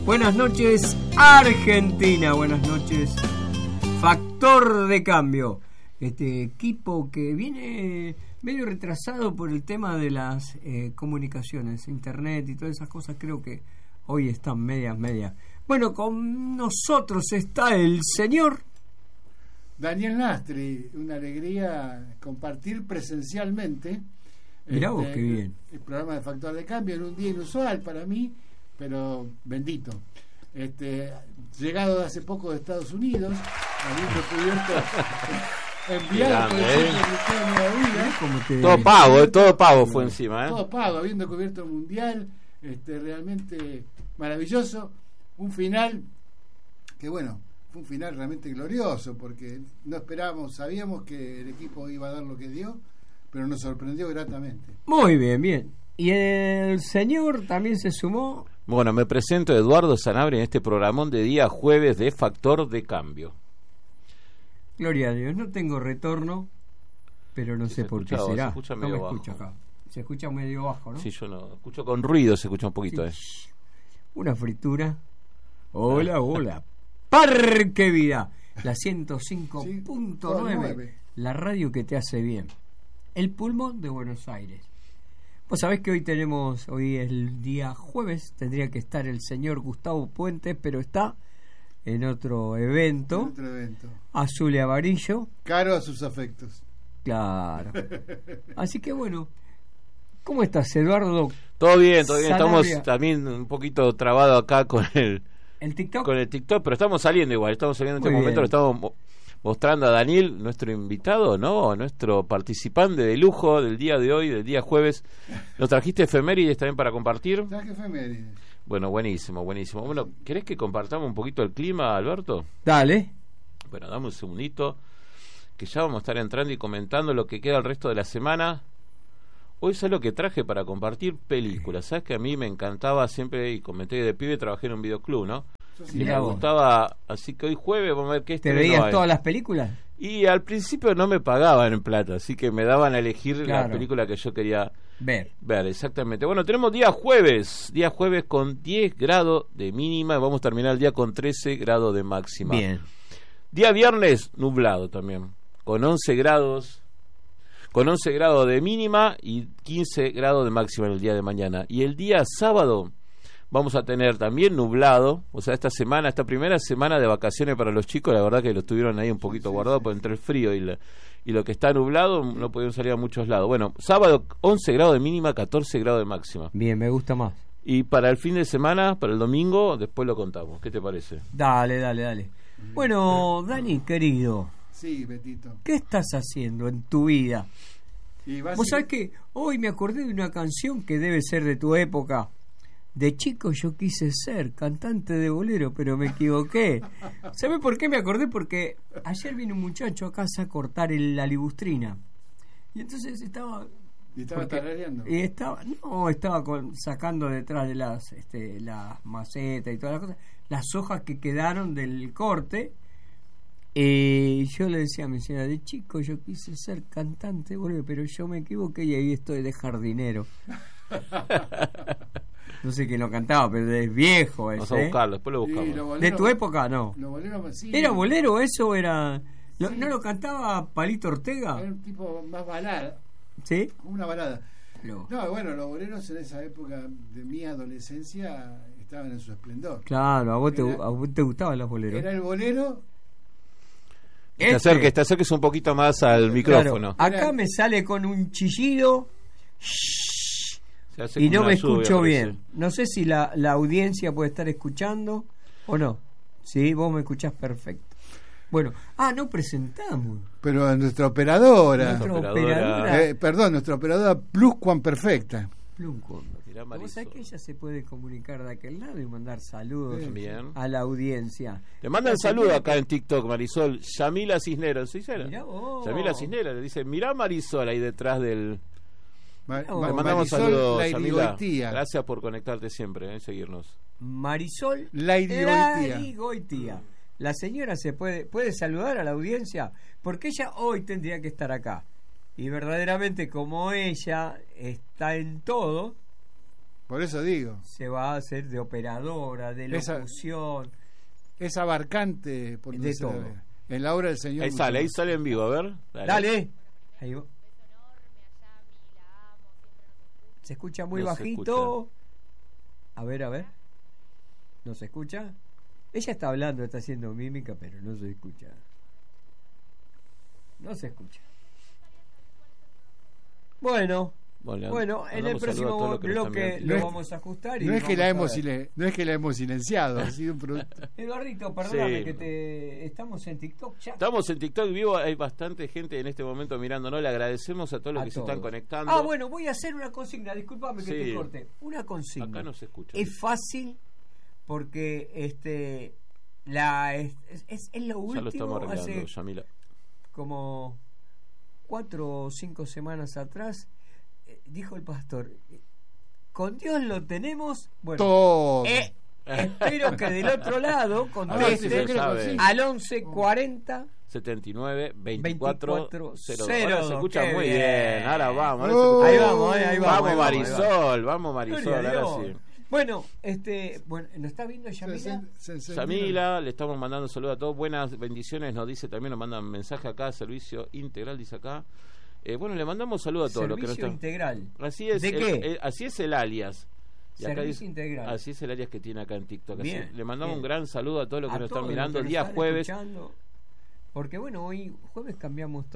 Buenas noches, Argentina. Buenas noches, Factor de Cambio. Este equipo que viene medio retrasado por el tema de las comunicaciones, internet y todas esas cosas. Creo que hoy están medias. Bueno, con nosotros está el señor Daniel Nastri. Una alegría compartir presencialmente. Mirá vos, qué bien. El programa de Factor de Cambio en un día inusual para mí, pero bendito. Llegado hace poco de Estados Unidos, habiendo cubierto enviado por el Centro Cristiano de Vida. Todo pago fue encima, Todo pago, habiendo cubierto el Mundial, realmente maravilloso. Un final que, bueno, fue un final realmente glorioso, porque no esperábamos, sabíamos que el equipo iba a dar lo que dio, pero nos sorprendió gratamente. Muy bien. Y el señor también se sumó. Bueno, me presento, Eduardo Sanabria, en este programón de día jueves de Factor de Cambio. Gloria a Dios, no tengo retorno, pero no sé por qué será. Se escucha medio bajo. Acá. Se escucha medio bajo, ¿no? Sí, yo no escucho con ruido, se escucha un poquito. Sí. Una fritura. Hola. Parque Vida, la 105.9, la radio que te hace bien. El pulmón de Buenos Aires. Vos sabés que hoy es el día jueves, tendría que estar el señor Gustavo Puentes, pero está en otro evento. Azul y amarillo. Caro a sus afectos. Claro. Así que bueno, ¿cómo estás, Eduardo? Todo bien. Sanabria. Estamos también un poquito trabados acá con el TikTok. Con el TikTok, pero estamos saliendo igual. Estamos saliendo en este Muy momento, bien. lo estamos mostrando a Daniel, nuestro invitado, ¿no? Nuestro participante de lujo del día de hoy, del día jueves. ¿Nos trajiste efemérides también para compartir? Traje efemérides. Bueno, buenísimo. Bueno, ¿querés que compartamos un poquito el clima, Alberto? Dale. Bueno, dame un segundito, que ya vamos a estar entrando y comentando lo que queda el resto de la semana. Hoy es lo que traje para compartir películas. Sabes que a mí me encantaba siempre, y comenté de pibe, trabajé en un videoclub, ¿no? Y me gustaba, así que hoy jueves vamos a ver qué ¿Te veías todas las películas? Y al principio no me pagaban en plata, así que me daban a elegir la película que yo quería ver, exactamente. Bueno, tenemos día jueves con 10 grados de mínima, y vamos a terminar el día con 13 grados de máxima. Bien. Día viernes, nublado también, con 11 grados de mínima y 15 grados de máxima en el día de mañana. Y el día sábado vamos a tener también nublado, o sea, esta primera semana de vacaciones para los chicos, la verdad que lo estuvieron ahí un poquito guardados, por entre el frío y lo que está nublado, no pudieron salir a muchos lados. Bueno, sábado 11 grados de mínima, 14 grados de máxima. Bien, me gusta más. Y para el fin de semana, para el domingo, después lo contamos. ¿Qué te parece? Dale. Bueno, Dani, querido. Sí, Betito. ¿Qué estás haciendo en tu vida? Vos sabés que hoy me acordé de una canción que debe ser de tu época. De chico yo quise ser cantante de bolero, pero me equivoqué. ¿Sabés por qué me acordé? Porque ayer vino un muchacho a casa a cortar la libustrina. Y entonces estaba... ¿Y estaba tarareando? Y estaba sacando detrás de las macetas y todas las cosas, las hojas que quedaron del corte. Y yo le decía a mi señora, de chico yo quise ser cantante, boludo, pero yo me equivoqué y ahí estoy de jardinero. No sé quién lo cantaba, pero es viejo ese. Vamos a buscarlo, después lo buscamos. Bolero, ¿de tu época? No. Sí, ¿Era bolero eso? ¿Era sí. ¿No lo cantaba Palito Ortega? Era un tipo más balada. ¿Sí? Una balada. No, bueno, los boleros en esa época de mi adolescencia estaban en su esplendor. Claro, a vos te gustaban los boleros. Era el bolero. Te acerques un poquito más al micrófono. Claro, acá me sale con un chillido y no me escucho bien. No sé si la audiencia puede estar escuchando o no. Sí, vos me escuchás perfecto. Bueno, no presentamos. Pero a nuestra operadora. Nuestra operadora Pluscuamperfecta. ¿Vos sabés que ella se puede comunicar de aquel lado y mandar saludos bien a la audiencia? Le mandan saludos acá en TikTok, Marisol. Yamila Cisneros, ¿sí? Yamila Cisneros le dice, mirá Marisol ahí detrás del... Le mandamos saludos, Yamila. Gracias por conectarte siempre, seguirnos. Marisol Lairigoitía. La señora se puede saludar a la audiencia, porque ella hoy tendría que estar acá. Y verdaderamente, como ella está en todo, Por eso digo. se va a hacer de operadora, de Esa- locución, Es abarcante por donde De se la todo. ve. En la obra del Señor. Ahí sale en vivo, a ver. dale. Ahí va. Se escucha muy No se bajito. A ver. ¿No se escucha? Ella está hablando, está haciendo mímica, pero no se escucha. No se escucha. Bueno, en el mandamos saludos a todos próximo los que nos están bloque mirando. lo No es- vamos a ajustar. Y No es que vamos a ver. no es que la hemos silenciado, ha sido un producto. Eduardito, perdóname Sí. que estamos en TikTok ya. Estamos en TikTok vivo, hay bastante gente en este momento mirándonos. Le agradecemos a todos los A que se están todos. conectando. Ah, bueno, voy a hacer una consigna, discúlpame que Sí. te corte. Una consigna. Acá no se escucha. Es fácil porque es lo Ya lo último. estamos arreglando, Hace Yamila. como 4 o 5 semanas atrás dijo el pastor, con Dios lo tenemos. Bueno, Todo. espero que del otro lado A ver si conteste se sabe. al 1140 79 24 24 0. 0. Ahora se escucha Qué muy bien. bien. Ahora vamos. Oh. Ahí vamos, ahí vamos. Vamos, ahí Marisol, vamos Marisol, Gloria a ahora Dios. sí. Bueno, ¿nos está viendo Yamila? Yamila, le estamos mandando saludos a todos, buenas bendiciones, nos dice también, nos mandan mensaje acá, servicio integral, dice acá. Bueno, le mandamos saludos a todos los que nos Servicio están. integral. Así es, ¿De qué? así es el alias. Y acá Servicio dice- integral. Así es el alias que tiene acá en TikTok. Así, Bien, le mandamos bien. un gran saludo a todos los que A nos todos están los mirando que el nos día están jueves. escuchando. Porque bueno, hoy jueves cambiamos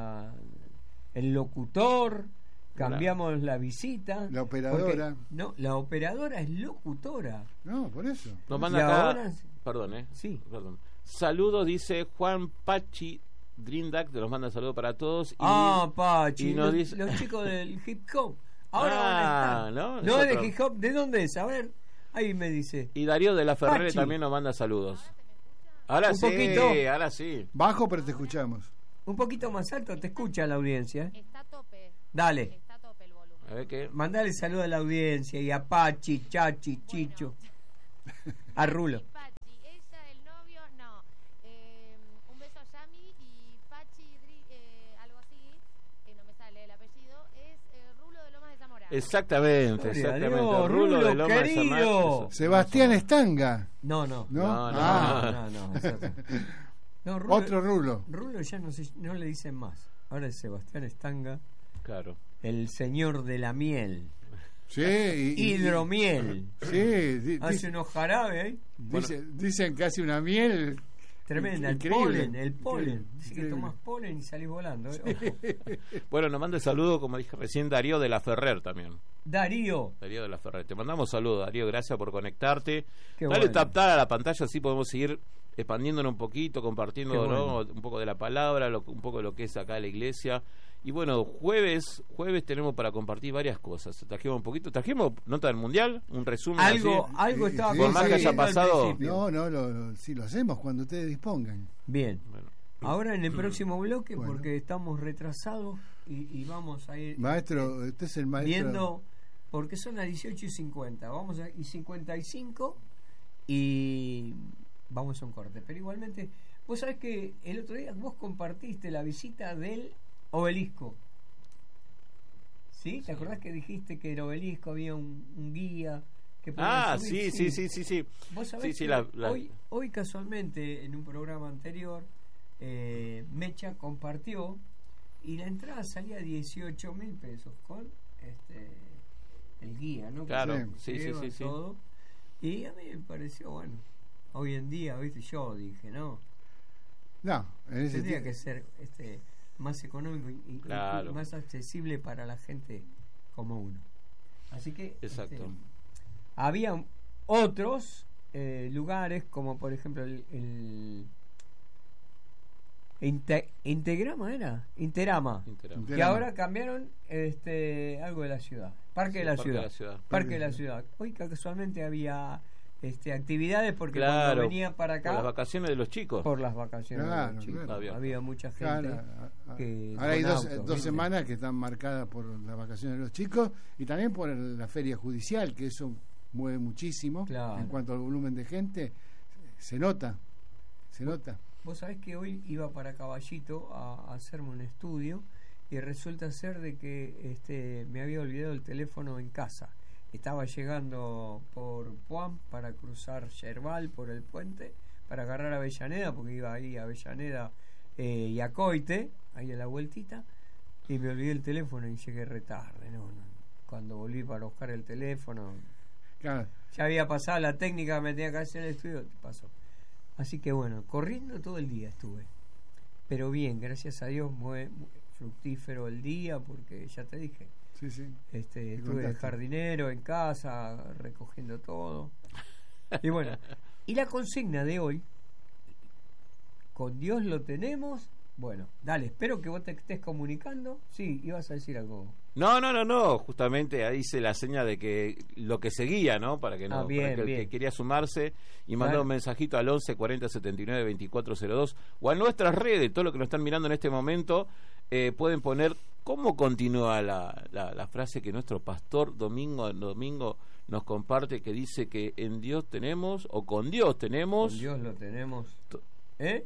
el locutor, cambiamos la visita. La operadora. Porque, no, la operadora es locutora. No, por eso. Nos Y manda acá, ahora- perdón, Sí. perdón. Saludos, dice Juan Pachi Drindak, te los manda saludos para todos. Pachi, y nos los, dice- los chicos del hip hop. Ahora van a estar. ¿no? No es de otro. hip hop, ¿de dónde es? A ver, ahí me dice. Y Darío de la Ferrere Pachi. también nos manda saludos. Ahora Un sí, poquito. ahora sí. Bajo, pero te escuchamos. Un poquito más alto, te escucha la audiencia. Está a tope. Dale. Está a tope el volumen. A ver qué. Mandale saludo a la audiencia y a Pachi, Chachi, Chicho, a Rulo. Pachi, ella, el novio, no. Un beso a Yami y Pachi, algo así, que no me sale el apellido, es Rulo de Lomas de Zamora. Exactamente, Gloria a exactamente. Dios, Rulo de Rulo, Lomas de Zamora. querido. Eso. Sebastián Estanga. No. ¿No? No, no, Ah, No, es otro. No, Rulo, otro rulo. Rulo ya no le dicen más. Ahora es Sebastián Estanga, Claro. el señor de la miel. Sí. Hidromiel. Sí. Hace unos jarabes ahí. Dicen que hace una miel. Tremenda, Increíble. el polen. Dice que Increíble. tomás polen y salís volando. Ojo. Bueno, nos manda el saludo, como dije recién, Darío de la Ferrer también. Darío. Darío de la Ferrer. Te mandamos saludos, Darío. Gracias por conectarte. Qué Dale bueno. tap a la pantalla, así podemos seguir expandiéndonos un poquito, compartiendo, Qué ¿no? bueno. Un poco de la palabra, un poco de lo que es acá la iglesia. Y bueno, jueves tenemos para compartir varias cosas. Trajimos nota del mundial, un resumen Algo así. estaba Por más que haya compartiendo al pasado- principio. No, sí lo hacemos cuando ustedes dispongan. Bien. Bueno, Ahora en el próximo bloque, Bueno. porque estamos retrasados y vamos a ir Maestro, usted es el maestro. viendo, porque son las 18:50, vamos a y 55 y vamos a un corte. Pero igualmente, vos sabés que el otro día vos compartiste la visita del obelisco. ¿Sí? ¿Te acordás que dijiste que el obelisco había un guía? Que podían subir? sí. Vos sabés Sí, que la- hoy casualmente en un programa anterior Mecha compartió y la entrada salía 18.000 pesos con el guía, ¿no? Que Claro, se sí, lleva sí. todo. Y a mí me pareció, bueno, hoy en día, ¿viste? Yo dije, no, No, en ese tendría tiempo. que ser más económico y Claro. más accesible para la gente como uno. Así que Exacto. había otros lugares como por ejemplo el Interama Interama. que ahora cambiaron algo de la ciudad, Parque de la Ciudad. Parque de la Ciudad. Hoy casualmente había actividades porque cuando Claro, venía para por acá las vacaciones de los chicos. por las vacaciones de Claro, los chicos, claro. había mucha gente Claro, que ahora hay con dos autos, dos ¿viste? semanas que están marcadas por las vacaciones de los chicos y también por la feria judicial, que eso mueve muchísimo. Claro. En cuanto al volumen de gente, se nota. Vos sabés que hoy iba para Caballito a hacerme un estudio y resulta ser de que me había olvidado el teléfono en casa estaba llegando por Puan para cruzar Yerbal por el puente para agarrar Avellaneda, porque iba ahí a Avellaneda y a Coite, ahí a la vueltita, y me olvidé el teléfono y llegué retarde. No. Cuando volví para buscar el teléfono, Claro. ya había pasado la técnica, me tenía que hacer el estudio, pasó. Así que bueno, corriendo todo el día estuve, pero bien, gracias a Dios, muy fructífero el día, porque ya te dije, Sí. estuve de contaste. jardinero en casa, recogiendo todo. Y bueno, y la consigna de hoy, con Dios lo tenemos. Bueno, dale, espero que vos te estés comunicando. Sí, ibas a decir algo. No, justamente ahí hice la seña de que lo que seguía, ¿no? Para que no, Bien, para que el bien. que quería sumarse y mandar Dale. un mensajito al 11 40 79 2402 o a nuestras redes, todo lo que nos están mirando en este momento, pueden poner cómo continúa la frase que nuestro pastor domingo nos comparte, que dice que en Dios tenemos, o con Dios tenemos. Con Dios lo tenemos. ¿Eh?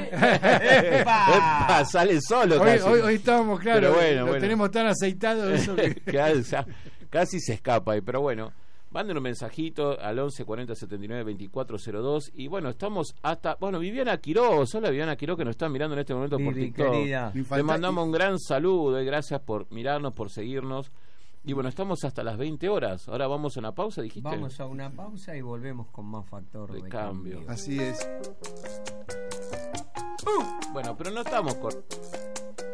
¡Epa! Sale solo casi. Hoy estábamos, claro, Pero bueno. tenemos tan aceitado eso que... Casi se escapa ahí, pero bueno, manden un mensajito al 11 40 79 2402 y bueno, estamos hasta, Viviana Quiroz, hola Viviana Quiroz, que nos está mirando en este momento por Vivi, TikTok. querida. Le mandamos un gran saludo y gracias por mirarnos, por seguirnos. Y bueno, estamos hasta las 20 horas. Ahora vamos a una pausa, dijiste. Vamos a una pausa y volvemos con más factor De de cambio. cambio. Así es. Bueno, pero no estamos con...